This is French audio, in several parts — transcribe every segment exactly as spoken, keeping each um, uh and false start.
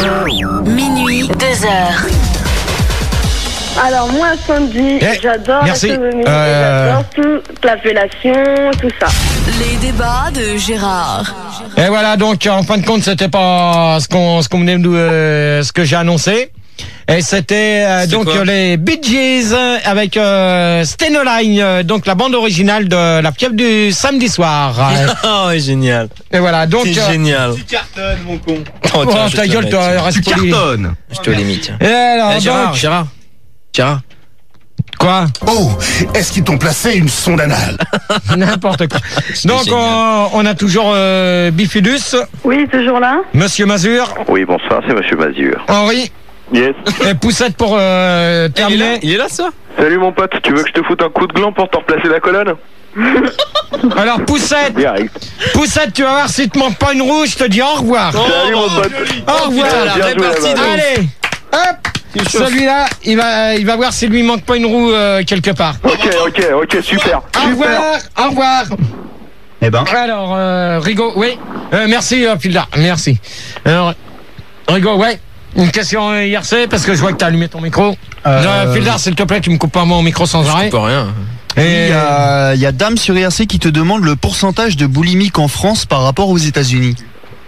Minuit, deux heures. Alors moi, Sandy, Eh, j'adore merci. l'astronomie, Euh... j'adore toute la fellation, tout ça. Les débats de Gérard. Et voilà, donc en fin de compte, c'était pas ce qu'on ce qu'on venait de nous, euh, ce que j'ai annoncé. Et c'était euh, donc quoi les Bee Gees avec euh, Stay Line, euh, donc la bande originale de La Fièvre du samedi soir. Oh, génial. Et voilà, donc. C'est euh, génial. Tu cartonnes, mon con. Oh, Oh, tiens, je ta te gueule, la toi, mets, reste Tu poli. cartonnes. tiens. Je te l'ai mis, tiens. Et alors, Eh, Gérard, donc, Gérard, Gérard. quoi? Oh, est-ce qu'ils t'ont placé une sonde anale? N'importe quoi. C'est Donc, génial. on, on a toujours euh, Bifidus, Oui, toujours là. Monsieur Mazur, Oui, bonsoir, c'est Monsieur Mazur. Henri Yes. et Poussette pour euh, Eh, il, est là, terminer. il est là, ça? Salut mon pote, tu veux que je te foute un coup de gland pour te replacer la colonne? Alors, Poussette, Direct. Poussette, tu vas voir si te manque pas une roue, je te dis au revoir. Salut mon pote. Au revoir. putain, la Bien joué, répartie là-bas. de- Allez, hop, celui-là, il va, il va voir s'il lui manque pas une roue euh, quelque part. Ok, ok, ok, super. Au Super. revoir, au revoir. Eh ben, Alors, euh, Rigaud, oui, euh, merci, euh, Pildar, merci. Alors, Rigaud, ouais. Une question euh, I R C, parce que je vois que t'as allumé ton micro. Euh, Euh, Pildar, s'il te plaît, tu me coupes pas mon micro sans Je arrêt. coupe rien. il Et y a, il y a Dame sur I R C qui te demande le pourcentage de boulimique en France par rapport aux États-Unis.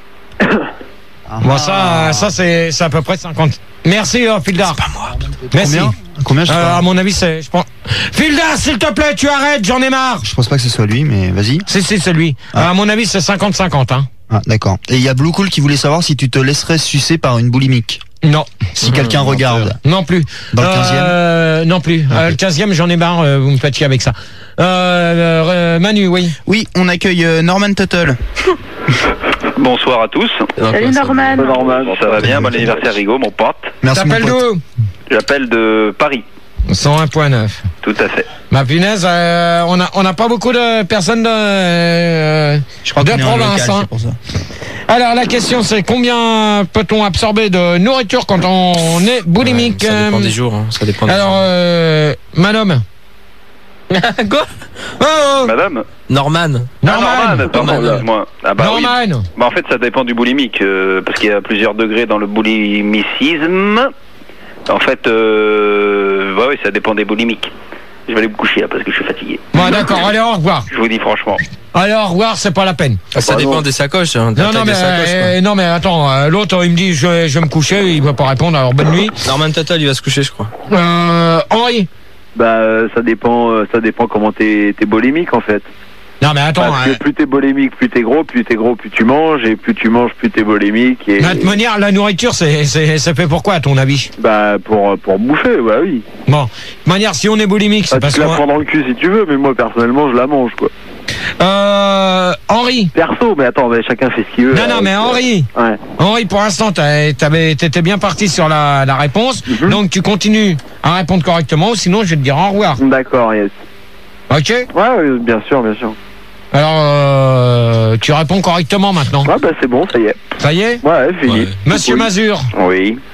bon, ça, ça c'est c'est à peu près cinquante. Merci, euh, Pildar. Pas moi. Merci. Combien Combien je sais Euh, pas. à mon avis, c'est. Je pense. Pildar, s'il te plaît, tu arrêtes, j'en ai marre. Je pense pas que ce soit lui, mais vas-y. Si, si, c'est lui. Ah. Euh, à mon avis, c'est cinquante cinquante, hein. Ah, d'accord. Et il y a Blue Cool qui voulait savoir si tu te laisserais sucer par une boulimique. Non, Si quelqu'un regarde. non plus. Dans le quinzième euh, Non plus. Non Euh, plus. le quinzième, j'en ai marre, euh, vous me faites chier avec ça. Euh, euh, Manu, oui. Oui, on accueille euh, Norman Tuttle. Bonsoir à tous. Salut Norman. Normal, ça va bien, bon anniversaire Rigaud, mon pote. Merci mon T'appelles pote. d'où? J'appelle de Paris. cent un point neuf. Tout à fait. Ma punaise, euh, on a on n'a pas beaucoup de personnes de, euh, Je crois de qu'on est en province. local, hein. c'est pour ça. Alors la question c'est combien peut-on absorber de nourriture quand on est boulimique? Ça dépend euh, des jours. hein, Ça dépend des Alors, jours. euh, madame. Quoi? Oh, oh. Madame Norman. Norman. Ah, Norman, pardon, Norman. excuse-moi. Ah bah oui. Norman. Bah en fait, ça dépend du boulimique, euh, parce qu'il y a plusieurs degrés dans le boulimicisme. En fait, euh, bah oui, ça dépend des boulimiques. Je vais aller me coucher là parce que je suis fatigué. Bon d'accord, allez au revoir. Je vous dis franchement. Allez au revoir, c'est pas la peine. Ça bah dépend non. des sacoches. Hein, de la Non taille non mais des sacoches, quoi. euh, non mais attends, euh, l'autre il me dit je, vais- je vais me coucher, il va pas répondre, alors bonne nuit. Norman Tuttle, il va se coucher, je crois. Euh, Henri. Bah euh, ça dépend, euh, ça dépend comment t'es t'es boulimique en fait. Non mais attends, Parce hein, que plus t'es boulimique, plus t'es gros, plus t'es gros, plus tu manges, et plus tu manges, plus t'es boulimique. Et de toute manière la nourriture c'est c'est c'est fait pour quoi à ton avis? bah pour pour bouffer, bah oui. Bon, de toute manière si on est boulimique c'est Bah, parce tu te la qu'on... prends dans le cul si tu veux, mais moi personnellement je la mange quoi. Euh, Henri. Perso, mais attends, mais chacun fait ce qu'il veut. Non, non, hein, mais donc, Henri, euh, Ouais. Henri, pour l'instant, t'as- t'avais- t'étais bien parti sur la, la réponse, Mhm. donc tu continues à répondre correctement, sinon je vais te dire au revoir. D'accord, yes. Ok? Ouais, ouais, bien sûr, bien sûr. Alors, euh, tu réponds correctement maintenant. Ouais, bah c'est bon, ça y est. Ça y est? Ouais, fini. Ouais. Monsieur Oui. Mazur. Oui.